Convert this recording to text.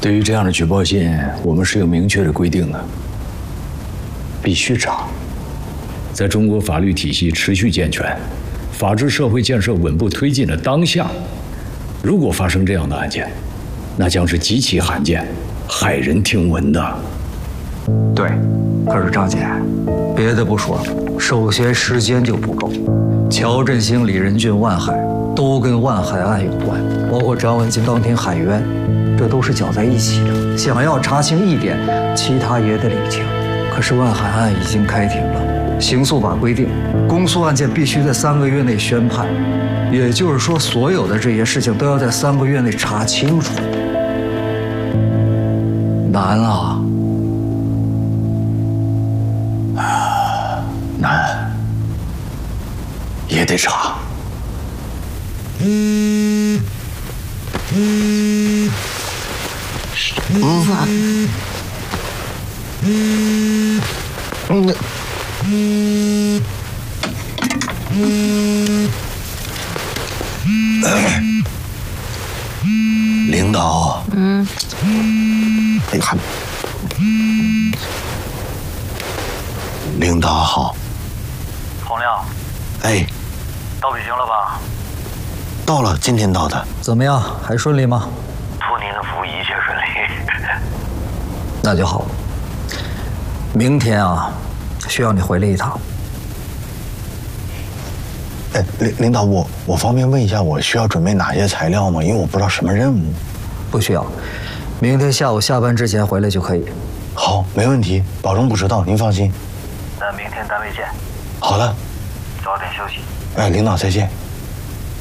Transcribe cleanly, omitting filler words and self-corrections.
对于这样的举报信，我们是有明确的规定的，必须查。在中国法律体系持续健全、法治社会建设稳步推进的当下，如果发生这样的案件，那将是极其罕见、骇人听闻的。 对，可是张姐，别的不说，首先时间就不够。乔振兴、李仁俊、万海都跟万海案有关，包括张文金当庭喊冤，这都是搅在一起的。想要查清一点，其他也得理清。可是万海案已经开庭了，刑诉法规定，公诉案件必须在3个月内宣判，也就是说，所有的这些事情都要在3个月内查清楚。难啊！ 难，也得查。 领导，哎呀，领导好。 洪亮， 哎， 到北京了吧？ 到了，今天到的。 怎么样，还顺利吗？ 托您的福，一切顺利。 那就好。明天啊，需要你回来一趟。 哎，领导，我方便问一下，我需要准备哪些材料吗？因为我不知道什么任务。 不需要，明天下午下班之前回来就可以。 好，没问题，保证不迟到，您放心。 那明天单位见。 好的。 早点休息。 哎，领导再见。